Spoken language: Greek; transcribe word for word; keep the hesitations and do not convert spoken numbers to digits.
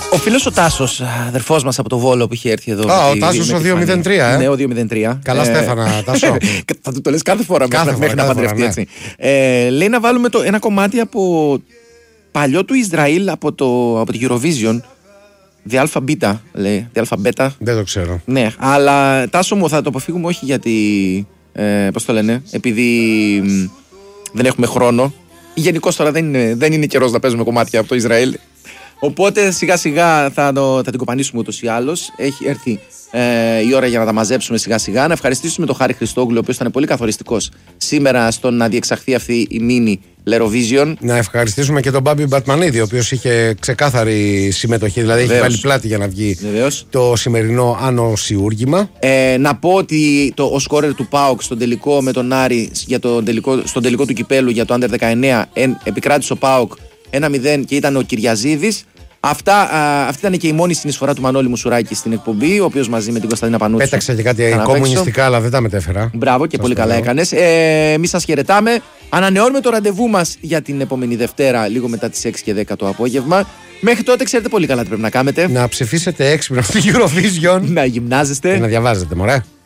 Ο φίλος ο Τάσος, αδερφός μας από το Βόλο που είχε έρθει εδώ. Α, ο Τάσος ο δύο μηδέν τρία, ε. Ναι, ο δύο μηδέν τρία. Καλά, Στέφανα, Τάσο. Θα του το λες κάθε φορά κάθε μέχρι φορά, να παντρευτεί, ναι. έτσι. Ε, λέει να βάλουμε το, ένα κομμάτι από παλιό του Ισραήλ από, το, από τη Eurovision. Διάλφα Β, λέει. Διάλφα Β. Δεν το ξέρω. Ναι, αλλά Τάσο μου θα το αποφύγουμε όχι γιατί. Ε, πώς το λένε, επειδή μ, δεν έχουμε χρόνο. Γενικώς τώρα δεν είναι, δεν είναι καιρός να παίζουμε κομμάτια από το Ισραήλ. Οπότε σιγά σιγά θα, το, θα την κοπανίσουμε ούτως ή άλλως. Έχει έρθει ε, η ώρα για να τα μαζέψουμε σιγά σιγά. Να ευχαριστήσουμε τον Χάρη Χριστόγλου, ο οποίος ήταν πολύ καθοριστικός σήμερα στο να διεξαχθεί αυτή η μίνι Lerovision. Να ευχαριστήσουμε και τον Μπάμπη Μπατμανίδη, ο οποίος είχε ξεκάθαρη συμμετοχή, δηλαδή Βεβαίως. έχει βάλει πλάτη για να βγει Βεβαίως. το σημερινό άνω σιούργημα. Ε, να πω ότι το, ο σκόρερ του ΠΑΟΚ στον τελικό με τον Άρη για τον τελικό, στον τελικό του κυπέλου για το Under δεκαεννέα εν, επικράτησε ο ΠΑΟΚ ένα μηδέν και ήταν ο Κυριαζίδης. Αυτά, α, αυτή ήταν και η μόνη συνεισφορά του Μανώλη Μουσουράκη στην εκπομπή, ο οποίος μαζί με την Κωνσταντίνα Πανούτσου. Πέταξε και κάτι κομμουνιστικά, αλλά δεν τα μετέφερα. Μπράβο και Σας πολύ καλά λέω. έκανες. Ε, εμείς σας χαιρετάμε. Ανανεώνουμε το ραντεβού μας για την επόμενη Δευτέρα, λίγο μετά τις έξι και δέκα το απόγευμα. Μέχρι τότε ξέρετε πολύ καλά τι πρέπει να κάνετε. Να ψηφίσετε έξυπνο στη Eurovision Να γυμνάζεστε. και να διαβάζετε, μωρέ.